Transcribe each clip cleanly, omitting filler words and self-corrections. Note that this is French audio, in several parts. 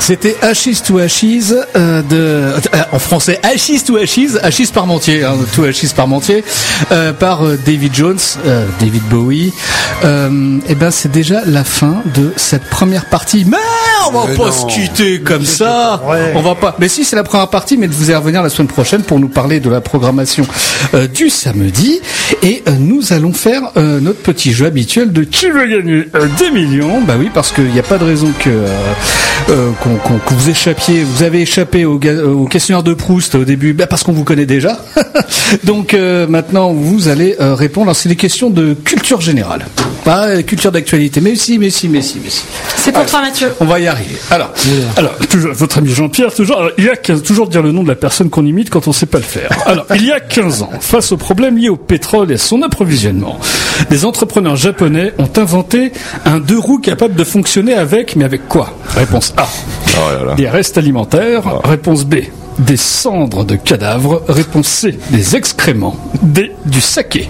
C'était Ashes to Ashes en français Ashes to Ashes, Ashes Parmentier, to Ashes Parmentier, par David Jones, David Bowie. Et ben c'est déjà la fin de cette première partie. Mais on va pas se quitter comme ça. Ouais. On va pas. Mais si, c'est la première partie, mais vous allez revenir la semaine prochaine pour nous parler de la programmation du samedi. Et nous allons faire notre petit jeu habituel de qui veut gagner des millions. Bah oui, parce qu'il n'y a pas de raison que vous avez échappé au questionnaire de Proust au début, parce qu'on vous connaît déjà. Donc maintenant vous allez répondre. Alors, c'est des questions de culture générale, pas culture d'actualité. Mais si. C'est pour toi, Mathieu. On va y arriver. Alors, toujours, votre ami Jean-Pierre, toujours. Alors, il y a 15, toujours dire le nom de la personne qu'on imite quand on sait pas le faire. Alors, il y a 15 ans, face aux problèmes liés au pétrole et à son approvisionnement, des entrepreneurs japonais ont inventé un 2 roues capable de fonctionner mais avec quoi? Réponse A. Des restes alimentaires. Réponse B. Des cendres de cadavres. Réponse C. Des excréments. D. Du saké.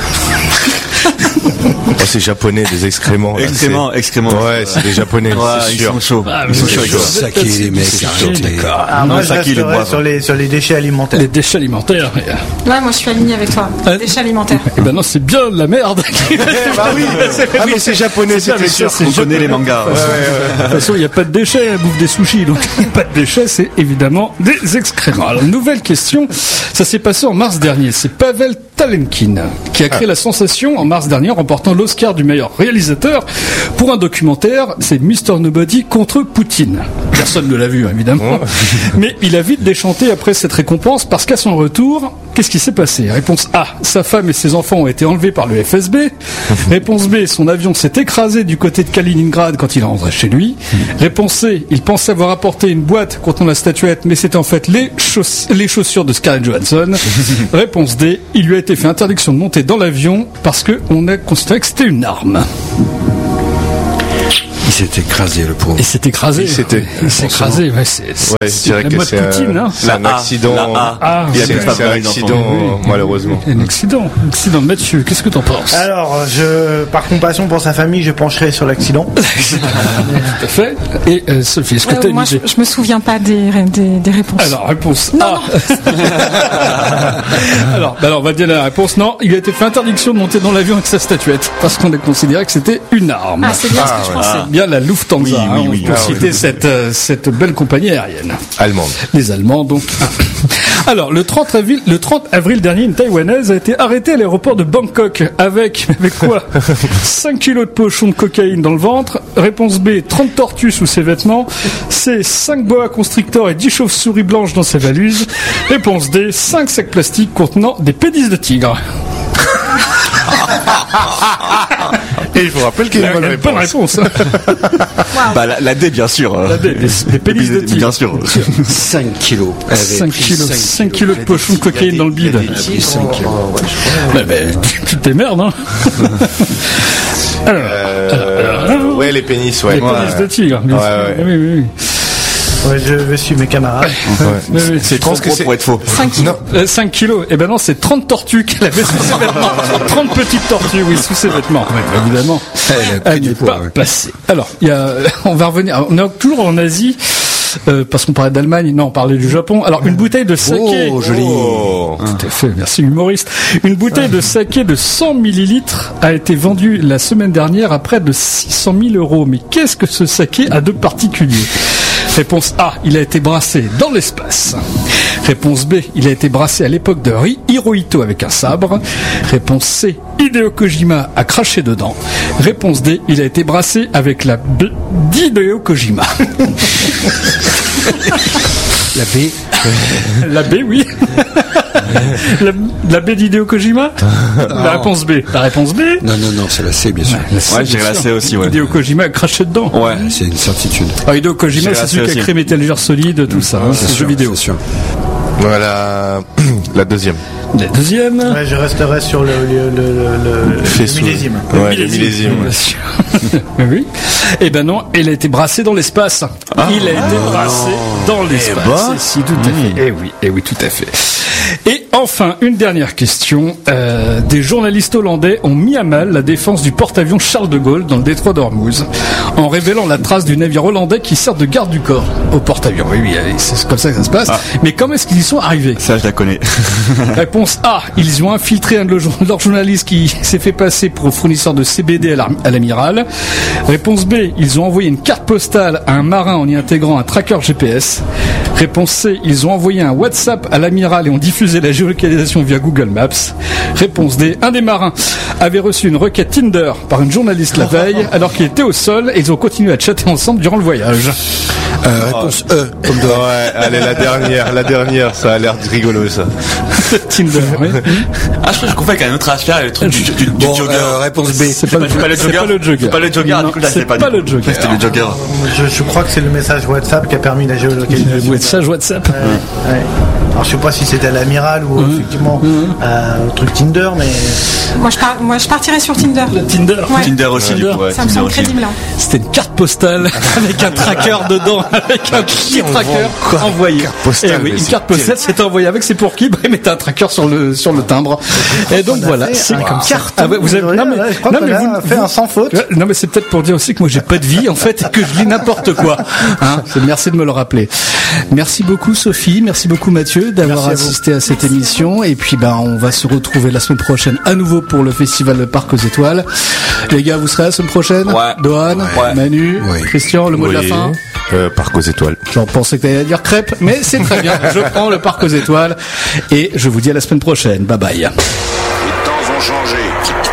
Oh, c'est japonais, des excréments. Excréments. Ouais, c'est des japonais, c'est sûr. Ils sont chauds. Ils sont chauds. Saké, les mecs, d'accord. Moi, je resterais sur les déchets alimentaires. Les déchets alimentaires. Ouais, moi, je suis alignée avec toi. Les déchets alimentaires. Eh ben non, c'est bien de la merde. Bah oui. Ah, mais c'est japonais, c'était sûr. On connaît les mangas. De toute façon, il n'y a pas de déchets, elle bouffe des sushis, donc pas de déchets, c'est évidemment des excréments. Alors, nouvelle question, ça s'est passé en mars dernier. C'est Pavel Talenkin qui a créé la sensation en mars dernier, remportant l'Oscar du meilleur réalisateur pour un documentaire. C'est Mr. Nobody contre Poutine. Personne ne l'a vu, évidemment. Mais il a vite déchanté après cette récompense parce qu'à son retour, qu'est-ce qui s'est passé? Réponse A. Sa femme et ses enfants ont été enlevés par le FSB. Réponse B. Son avion s'est écrasé du côté de Kaliningrad quand il est rentré chez lui. Réponse C. Il pensait avoir apporté une boîte contre la statuette, mais c'était en fait les chaussures de Scarlett Johansson. Réponse D. Il lui a été fait interdiction de monter dans l'avion parce qu'on a considéré que c'était une arme. Il s'est écrasé, le pauvre. Il s'est écrasé. Il s'est écrasé, ouais, c'est vrai que c'est Poutine, hein. un accident. C'est un accident, malheureusement. Un accident. Mathieu, qu'est-ce que t'en penses? Alors, par compassion pour sa famille, je pencherai sur l'accident. Tout à fait. Et Sophie, est-ce que t'as une idée? Je me souviens pas des réponses. Alors, réponse A. Alors, on va dire la réponse. Non, il a été fait interdiction de monter dans l'avion avec sa statuette parce qu'on a considéré que c'était une arme. Ah, c'est bien ce que je pensais. C'est bien la Lufthansa, pour citer cette belle compagnie aérienne. Allemande. Les Allemands, donc. Alors, le 30 avril dernier, une Taïwanaise a été arrêtée à l'aéroport de Bangkok avec quoi? 5 kilos de pochons de cocaïne dans le ventre. Réponse B, 30 tortues sous ses vêtements. C, 5 boa constrictors et 10 chauves-souris blanches dans ses valises. Réponse D, 5 sacs plastiques contenant des pénis de tigre. Et il faut rappeler qu'il y a une bonne réponse. Wow. Bah, la D, bien sûr. La D, des pénis de tigre. Bien sûr. 5 kilos. 5 kilos de pochons de cocaïne dans le bide. 5 kilos. Tu t'émerdes, hein. Alors, ouais, les pénis, ouais. Les pénis de tigre, bien sûr. Oui. Ouais, je vais suivre mes camarades. C'est trop gros pour être faux. 5 kilos. Eh ben non, c'est 30 tortues qu'elle avait sous ses vêtements. 30 petites tortues, oui, sous ses vêtements. Ouais, évidemment. Elle n'est pas passée. Alors, on va revenir. On est toujours en Asie. Parce qu'on parlait d'Allemagne, non, on parlait du Japon. Alors, une bouteille de saké. Oh, joli. Tout à fait, merci humoriste. Une bouteille de saké de 100 millilitres a été vendue la semaine dernière à près de 600 000 €. Mais qu'est-ce que ce saké a de particulier? Réponse A, il a été brassé dans l'espace. Réponse B, il a été brassé à l'époque de Hirohito avec un sabre. Réponse C, Hideo Kojima a craché dedans. Réponse D, il a été brassé avec la B d'Hideo Kojima. La B. La B, oui. La B d'Hideo Kojima. La réponse B. La réponse B. Non, c'est la C, bien sûr. Ouais, j'irai la C aussi, ouais. Hideo Kojima a craché dedans. Ouais. C'est une certitude. Hideo Kojima, c'est celui qui a créé Metal Gear Solid, tout ça, c'est jeu vidéo. C'est sûr. Voilà, la deuxième. La deuxième. Ouais, je resterai sur le millésime. Ouais, le millésime. Bien sûr. Oui. Eh ben non, il a été brassé dans l'espace. Il a été brassé dans l'espace. Si, tout à fait. Eh oui, tout à fait. Et enfin, une dernière question. Des journalistes hollandais ont mis à mal la défense du porte-avions Charles de Gaulle dans le détroit d'Ormuz, en révélant la trace du navire hollandais qui sert de garde du corps au porte-avions. Oui, c'est comme ça que ça se passe. Mais comment est-ce qu'ils y sont arrivés? Ça, je la connais. Réponse A. Ils y ont infiltré un de leurs journalistes qui s'est fait passer pour fournisseur de CBD à l'amiral. Réponse B. Ils ont envoyé une carte postale à un marin en y intégrant un tracker GPS. Réponse C. Ils ont envoyé un WhatsApp à l'amiral et ont diffusé la géolocalisation via Google Maps. Réponse D. Un des marins avait reçu une requête Tinder par une journaliste la veille alors qu'il était au sol et ils ont continué à chatter ensemble durant le voyage. Réponse E, comme de... Ouais, allez, la dernière, ça a l'air rigolo, ça. Tinder, oui. Ah, je confonds avec un autre affaire, le truc du jogger. Réponse B. C'est pas le jogger. C'est pas le jogger, du coup, là, c'est pas le jogger. C'était le jogger. Je crois que c'est le message WhatsApp qui a permis la géolocalisation. Message WhatsApp. Ouais. Alors je sais pas si c'était à l'amiral ou effectivement au truc Tinder, mais Moi, je partirais sur Tinder. Tinder. Ouais. Tinder aussi, du coup, ouais. Ça me semble crédible. C'était une carte postale avec un tracker dedans, avec un petit tracker envoyé. postale, oui, une carte postale, c'est envoyé avec, c'est pour qui? Bah, ils mettaient un tracker sur le timbre. Et donc voilà, c'est comme ça. carte. Vous avez, non mais, je crois qu'on a fait un sans faute. Non mais c'est peut-être pour dire aussi que moi j'ai pas de vie en fait et que je lis n'importe quoi. Hein, merci de me le rappeler. Merci beaucoup Sophie, merci beaucoup Mathieu d'avoir assisté à cette émission et puis on va se retrouver la semaine prochaine à nouveau pour le festival de Parc aux Étoiles. Les gars, vous serez la semaine prochaine? Ouais. Dohan, Manu, Christian, le mot de la fin? Parc aux étoiles. J'en pensais que t'allais dire crêpes, mais c'est très bien. Je prends le Parc aux Étoiles et je vous dis à la semaine prochaine. Bye bye. Les temps ont changé.